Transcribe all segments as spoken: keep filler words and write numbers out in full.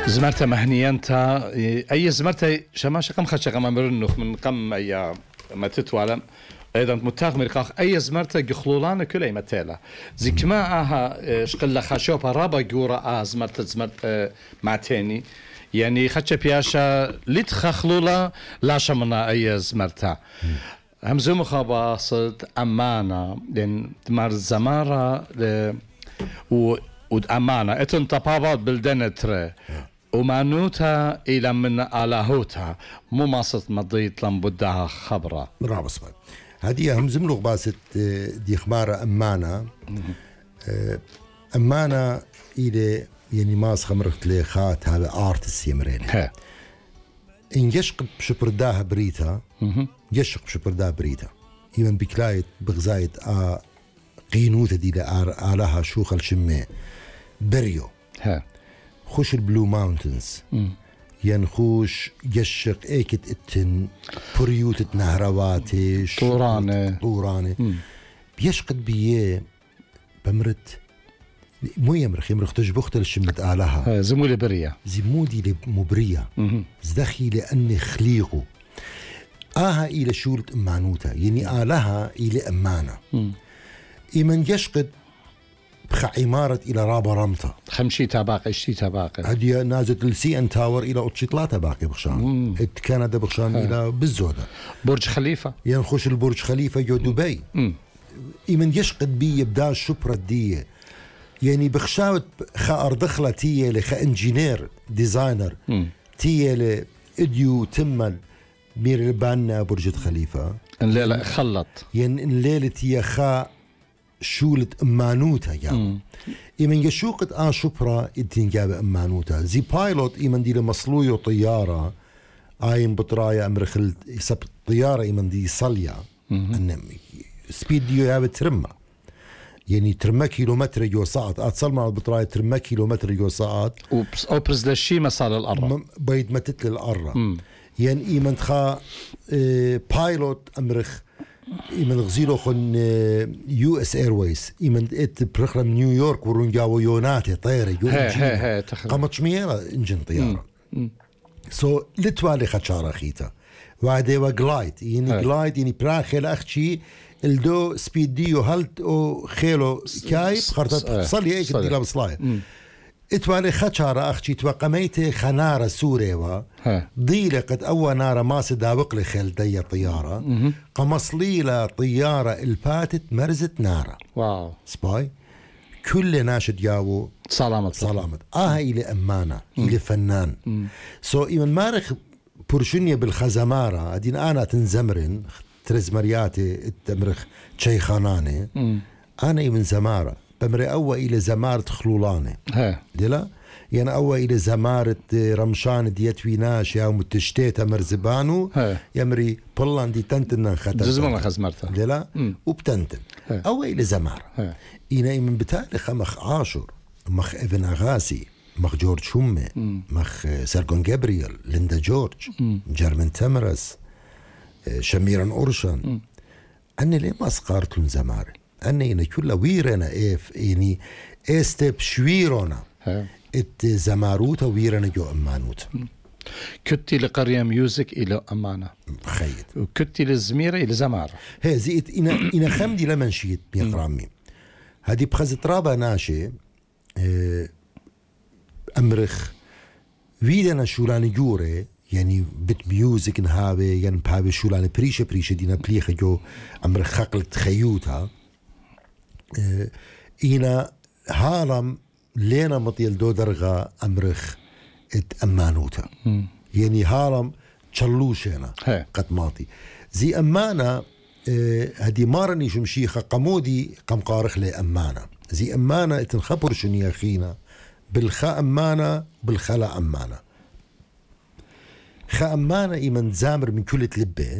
زمرتا مهنيانتا أي زمرتا شماشة كم خشة كم مرنوخ من كم أي ما تتوالم أيضا متاخ مرقاخ أي زمرتا جخلولان كلها متالا زي كما آها شقل خشوبة رابا جورا آه زمرتا زمرتا معتاني يعني خشة بياشا لتخخلولا لا شمنا أي زمرتا همزو مخابصة أمانة لأن تمار الزمارة و وأمانة إتن طبابات بلدنتر ومانوتا إلى من آلاهوتا مو ماصت مضيت لم بدها خبرة رابص بقى هذه هم زملوا باست دي خبارة أمانة أمانة إلى يعني ماس خمرت لي خات هذا آرتس يمرين إن يشق بشبرداها بريتا يشق بشبرداها بريتا يمن بكلايت بغزايت آ قينوثة دي لآلها شوخ الشماء بريو ها خوش البلو ماونتنز ينخوش يشق ايكت اتن بريوتة نهرواتي طورانة طورانة بيشقد بيه بمرت مو يمرخ يمرخ تجبخت الشمت آلها زمولي بريا زمودي لمبريا زدخي لأني خليقه آها إلى شولة أمانوتا يعني آلها إلى أمانة إيمن يشقد بخ عمارة إلى رابا رمطة خمشي تاباقي اشتي تاباقي هدي نازت السي ان تاور إلى أطشي ثلاثة باقي بخشان ات كندا بخشان إلى بالزودة برج خليفة ينخش البرج خليفة جو دبي إيمن يشقد بي يبدا الشبرة دي يعني بخشاوت خا أردخلة تيه لخا انجينير ديزاينر تيه لإديو تمل مير البانا برج خليفة الليلة خلط يعني الليلة تيه خا شولة أمانوتا يعني إيمن يشوقت آن شبرا إدين جاب أمانوتا زي بايلوت إيمن دي لمصلويو طيارة آين بطرايا أمرخل يسب طيارة إيمن دي صليا أنم سبيد ديو يابت ترمى يعني ترمى كيلومتر يو ساعت أتصل مع البطرايا ترمى كيلومتر يو ساعت وبرز للشي مسال الأرة بيد متت للأرة يعني إيمن تخا اه بايلوت أمرخ إيمن غزيلو خن يو اس ايرويز إيمن ات برخرم نيويورك ورون جاو يوناتي طيرة يو انجين قامت شميرة انجن طيارة سو لتوالي خدشارة خيتا وعدي وغلايد يعني غلايد يعني براخل أخشي الدو سبيد ديو هلت او خيلو كايب خرطت صلي ايك دي لابصلاية اتوالي خدشارة أخشي توقميتي خنارة سوريا ضيلة قد أول نارة ما سداوق لي خيل دي طيارة قمصليلة طيارة الباتت مرزت نارة واو سباي كل ناشد ياو سلامة سلامة آها إلى أمانة إلى فنان سو so إيمن مارخ برشنية بالخزمارة أدين أنا تنزمرن ترزمرياتي التمرخ شي خاناني أنا إيمن زمارة بمري أول إلى زمارة خلولاني دلا يعني أول إلى زمارة رمشان ديتويناش يا متشتيت مرزبانو يمري بلان دي تنتن خطر جزمنا خزمرتها دلا وبتنتن أول إلى زمارة إنا من بتالي خمخ عاشور مخ إبن أغاسي مخ جورج شومي مخ سيرجون جابرييل ليندا جورج جيرمن تمرس شميران أورشان أنا ليه ما سقارتون زمارة أنا إنا كل ويرنا إيف إني إستب شويرونا إت زماروتا ويرنا جو أمانوتا كنتي لقرية ميوزك إلى أمانة خيط وكنتي للزميرة إلى زمارة هي زيت إنا إنا خمدي لمن شيت بيقرامي هذه بخزت رابا ناشي أمرخ ويدنا شولاني جوري يعني بت ميوزك نهاوي يعني بهاوي شولاني بريشة بريشة دينا بليخة جو أمرخ خقلت خيوتها إنا هارم لينا مطيل دو درغة أمرخ ات أمانوتا يعني هارم تشلوشينا قد ماطي زي أمانة هدي مارني شمشيخة قمودي قم قارخ لي أمانة زي أمانة اتنخبر شنيا خينا بالخاء أمانة بالخلا أمانة خاء أمانة إيمن زامر من كل تلبة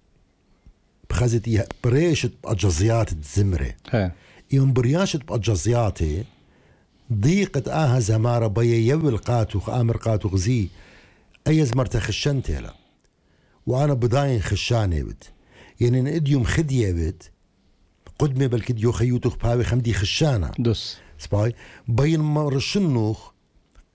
بخزت بريشت بأجازيات الزمرة إيمن برياشت بأجازياتي ضيقت آها زمارة بيا يوي قاتو آمر قاتو غزي أي زمرت خشنتي لا وأنا بداين خشاني بد يعني نقديوم خدية بد قدمي بالكديو خيوتو خباوي خمدي خشانة دوس سباي بين مرشنوخ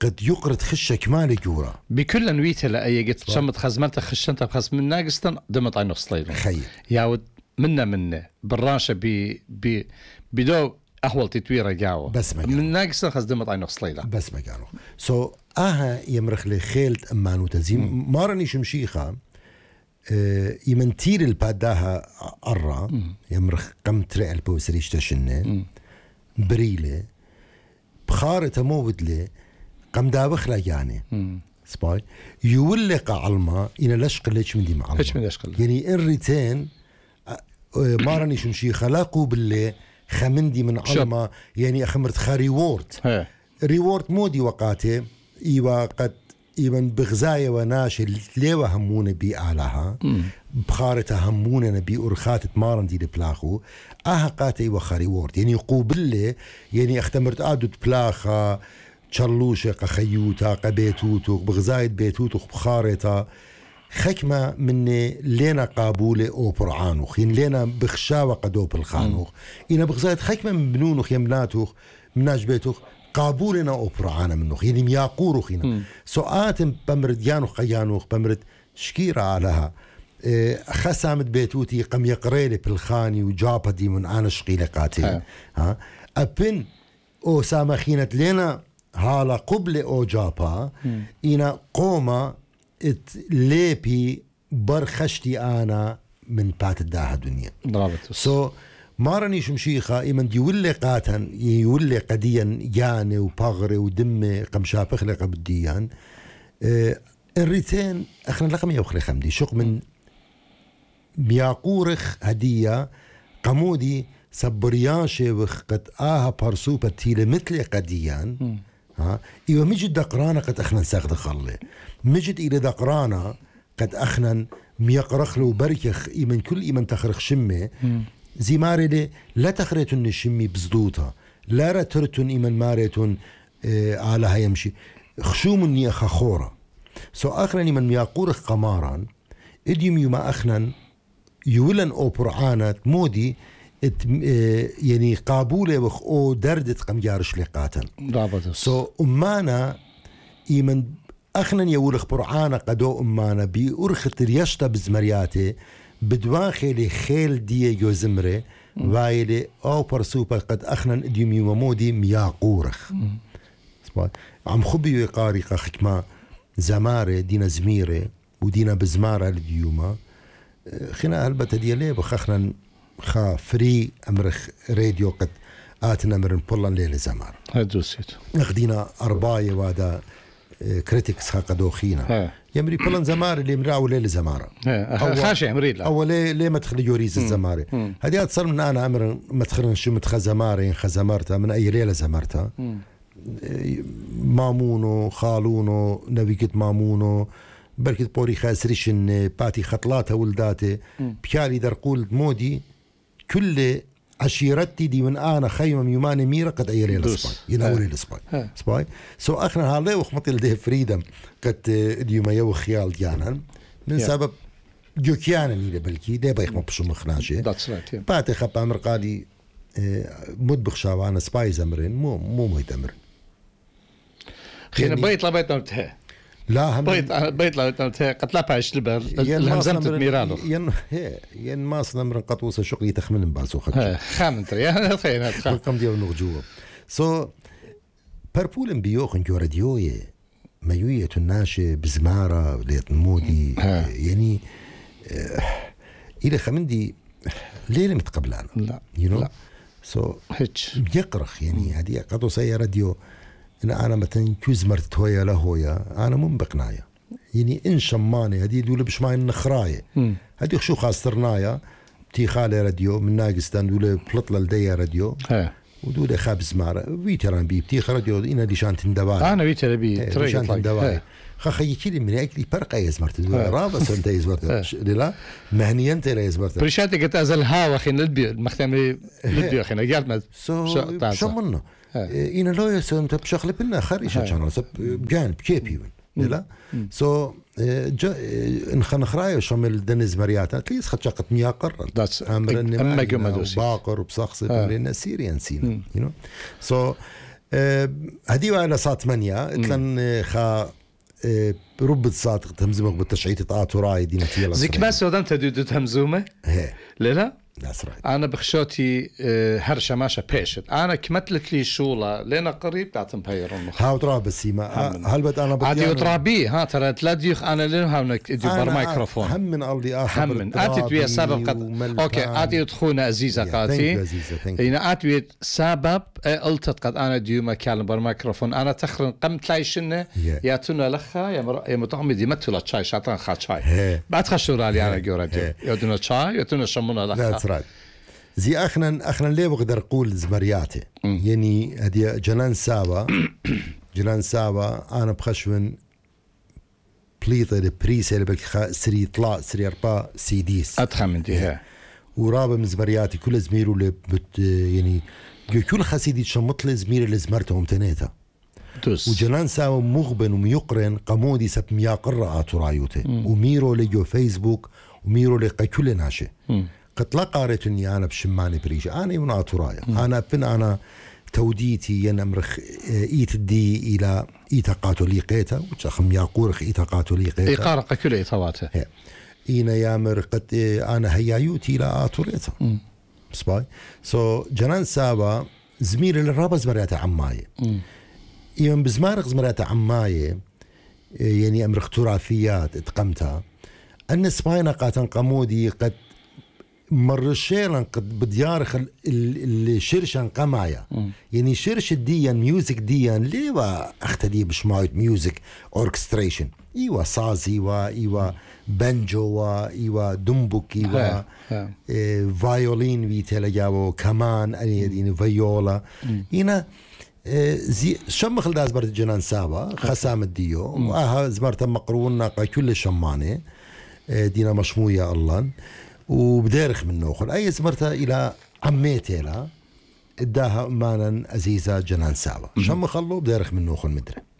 قد يقرد خشة كمال جورا بكل نويته لأي قلت شمت خزمرت خشنت بخص من ناقصتن دمت عين صليل خير ياود منا منا بالراشة ب ب بدو أحول تطوير جاوا بس ما من ناقصتن خز دمت عين صليلة بس ما كانوا سو so, آها يمرخ لي خيلت أمانو تزيم مارني شمشيخة أه يمنتير الباداها أرى يمرخ قم ترى البوسريش تشنه بريلة بخارة موبدلة قم دابخلة يعني سباي يولق علما إن لشق ليش من دي معلما ليش من لشق يعني إن ريتين ما راني شمشي خلاقوا بالله خمندي من علما يعني أخمرت خاريورت ريورت مودي وقاته إيوا قد إيمن بغزاية وناشر ليوا همون بي أعلاها بخارة همون نبي أرخات تمارن دي لبلاخو آها قاتي وخاريورت يعني قوبله يعني اختمرت آدو تبلاخا تشرلوشة قخيوتا قبيتوتو بغزاية بيتوتو بخارتا خكمة مني لينا قابولة أو برعانوخ يعني لينا بخشاوة قدو بالخانوخ إنا بغزاية خكمة من بنونوخ يمناتوخ مناج بيتوخ قابولنا أو برعانا منوخ يعني مياقوروخ هنا سؤاتم بمرد يانوخ قيانوخ بمرد شكيرة علىها خسامت بيتوتي قم يقريلي بالخاني وجابا دي من أنا شقيلة قاتل ها أبن أو سامخينة لينا هالا قبل أو جابا إنا قوما ات ليبي برخشتي أنا من بات الداها دنيا سو so, ما راني شمشيخة إيمن يولي قاتن يولي قديا ياني وبغري ودمي قم شابخ لقى بديان اه الريتين أخنا لقم يوخلي خمدي شق من مياقورخ هدية قمودي سبرياشي وقد آها برسوبة تيلة مثل قديان ها إيوه مجد دقرانا قد أخنا نساق خلي مجد إلى دقرانا قد أخنا ميقرخلو بركخ إيمن كل إيمن تخرخ شمي زي ماري لا تخريتن الشمي بزدوطة لا رترتن إيمن ماريتن اه على يمشي خشوم نيا خخورة سو أخرني من مياقورخ قماران إديم يما أخنا يولن أو برعانات مودي ات اه يعني قابولة وخ أو دردت قم جارش لقاتن سو أمانا إيمن أخنا يولخ برعانا قدو أمانا بأرخت ريشتا بزمرياتي بدواخلي خيل دي جو زمري وايلي أو برسوبة قد أخنا إديم يما مودي مياقورخ عم خبي يقاري قخكما زمارة دينا زميرة ودينا بزمارة اليوم خنا هلبة ديالي بخخنا خا فري أمرخ راديو قد آتنا مرن بولان ليلة زمارة هدوسيت نخدينا أرباية وادا كريتكس خا قدوخينا يمري بولان زمارة اللي مراو ليلة زمارة خاشي عمري لا أول ليه ليه ما تخلي يوريز الزمارة هذه أتصل من أنا أمر ما تخلنا شو متخ زمارة خزمرتها من أي ليلة زمرتها مامونو خالونو نبيكت مامونو بركت بوري خاسريشن باتي خطلاتها ولداتي بيالي درقول مودي كل عشيرتي دي من أنا خيمة يماني ميرا قد أي ليلة سباي يناولي السباي سباي سو أخنا هالله وخمطي لده فريدم قد ديوم يو خيال ديانا من سبب جوكيانا نيلة بلكي دي بايخ مبشو مخناشي باتي خب أمر قالي مدبخ شاوانا سباي زمرين مو مو مهيت أمرين خينا بيت لا بيت نمتها لا هم بيت بيت لا بيت نمتها قد لا باش لبر همزمت ميرانو ين هي ين ما صنمر قطوس شغل يتخمن باسو خد خام تري انا خينا خام كم ديو نغجو سو باربولن بيوخن جو راديويه مايويه الناشي بزماره ليت مودي يعني الى خمندي ليله متقبلان لا لا سو يقرخ يعني هذه قطو سي راديو إن أنا مثلا كوز مرت هويا لهويا أنا مو بقناية يعني إن شماني هذه دولة بش معي النخراية هذه شو خاصرنايا بتي خالي راديو من ناقستان دولة بلطلة لدي راديو ودولة خابز مارة ويتران بي بتي راديو إنا دي شانتين دواي أنا ويتر بي دي شانتين دواي خخي كيلي من أكلي فرق أي زمرت دولة رابط أنت يزمرت لا مهنيا أنت لا يزمرت بريشاتي قت أزل هوا خين للبي المختمري للبي خين جالت ما شو منا إنا لا يسون تبشخل بينا خارج شانل سب جانب كيبي لا سو جا إن خن خرايا شامل دنيز مريات أتليس خد شقة مياه قرن أمر إنما باقر وبصخص لنا سيريان سينا you know so هدي وأنا صات منيا إتلن خا ربط صات تهمزمك بالتشعيط طاعت وراي دي نتيلا زيك ما سودان تدود تهمزومه لا لا أنا بخشوتي هرشة ماشا بيشت أنا كمتلت لي شولة لنا قريب تعتم بيرون هاو تراب السيما هل بد أنا بدي عادي يطرابي ها ترى لا ديخ أنا لين هاونك يدبر مايكروفون هم من أرضي آخر هم آتي بيا سبب قد أوكي آتي يدخونا عزيزة قاتي هنا آتي بيا سبب قلتت قد أنا ديوما كلام بر مايكروفون أنا تخرن قم تلاقي شنة يا تونا لخا يا مر يا مطعم دي متلا شاي شاطن خا شاي بعد خشوا علي أنا جورا يا تونا شاي يا تونا شمونا لخا زي أخنا أخنا ليه بقدر أقول زمرياتي يعني هدي جنان سابا جنان سابا أنا بخشون بليطة البريسة اللي بك سري طلاء سري أربعة سيديس أدخل من دي ورابع من زمرياتي كل زميرو اللي بت يعني كل خسيدي شمط لي زمير اللي زمرتهم تنيتا وجنان سابا مغبن وميقرن قمودي سب مياقرة آتورايوتي وميرو ليو فيسبوك وميرو لقى كل ناشي قد لا قارئت اني انا بشماني بريجة انا وناطورايا انا بن انا توديتي ينمرخ ايت دي الى ايتا قاتوليقيتا وتخم ياقورخ ايتا قاتوليقيتا ايقارق كل ايطواته اينا يامر قد انا هيايوتي الى اتوريتا سباي سو جنان سابا زميل الرابع زمريات عماية ايمن بزمارق زمريات عماية يعني امرخ تراثيات اتقمتها ان سباينا قاتن قمودي قد مر شيلان قد بديارخ الشرشان قمايا يعني شرش ديان ميوزك ديان ليوا اختدي بشمايت ميوزك اوركستريشن ايوا ساز ايوا ايوا بنجو ايوا دمبوك ايوا إيه فايولين فيتلا جابو كمان يعني فيولا هنا إيه زي شمخ الداز برد جنان سابا خسام الديو واها زمرت مقرون كل شمانه دينا مشموية الله وبدارخ من نوخل أي زمرتها إلى عميتي لها اداها أمانا عزيزة جنان سابا شم خلو بدارخ من نوخل مدري